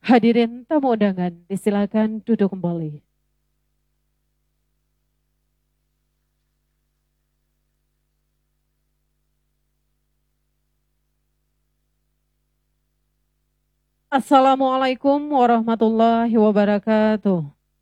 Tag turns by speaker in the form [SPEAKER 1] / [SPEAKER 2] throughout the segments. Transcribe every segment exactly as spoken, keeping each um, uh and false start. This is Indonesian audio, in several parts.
[SPEAKER 1] Hadirin tamu undangan, disilakan duduk kembali. Assalamualaikum warahmatullahi wabarakatuh.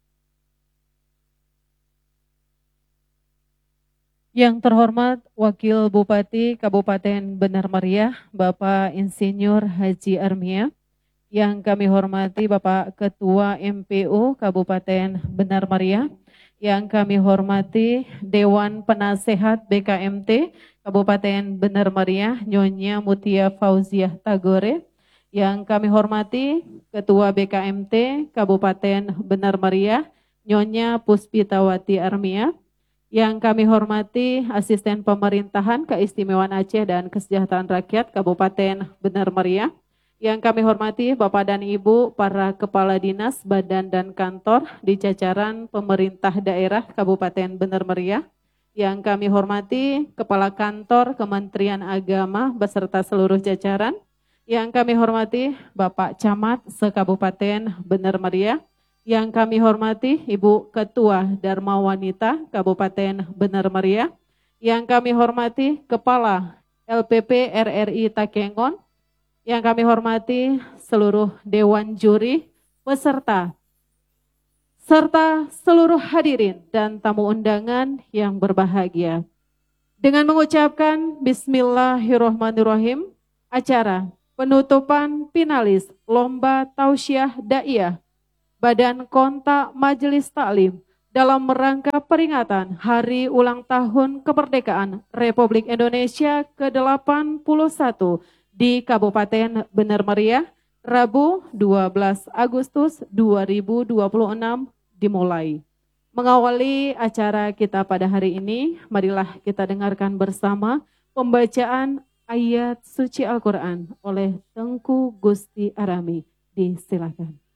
[SPEAKER 1] Yang terhormat Wakil Bupati Kabupaten Benar Meriah, Bapak Insinyur Haji Armia. Yang kami hormati Bapak Ketua M P U Kabupaten Benar Meriah. Yang kami hormati Dewan Penasehat B K M T Kabupaten Benar Meriah, Nyonya Mutia Fauziah Tagore. Yang kami hormati Ketua B K M T Kabupaten Benar Meriah, Nyonya Puspitawati Armia. Yang kami hormati Asisten Pemerintahan Keistimewaan Aceh dan Kesejahteraan Rakyat Kabupaten Benar Meriah. Yang kami hormati Bapak dan Ibu para Kepala Dinas, Badan dan Kantor di jajaran Pemerintah Daerah Kabupaten Benar Meriah. Yang kami hormati Kepala Kantor Kementerian Agama beserta seluruh jajaran. Yang kami hormati Bapak Camat se-Kabupaten Benar Meriah. Yang kami hormati Ibu Ketua Dharma Wanita Kabupaten Benar Meriah. Yang kami hormati Kepala L P P R R I Takengon. Yang kami hormati seluruh Dewan Juri, peserta, serta seluruh hadirin dan tamu undangan yang berbahagia. Dengan mengucapkan Bismillahirrohmanirrohim, acara penutupan finalis Lomba Tausiah Daiyah Badan Kontak Majelis Taklim dalam rangka peringatan Hari Ulang Tahun Kemerdekaan Republik Indonesia ke delapan puluh satu di Kabupaten Benar Meriah, Rabu dua belas Agustus dua ribu dua puluh enam dimulai. Mengawali acara kita pada hari ini, marilah kita dengarkan bersama pembacaan ayat suci Al-Quran oleh Tengku Gusti Arami. Disilakan.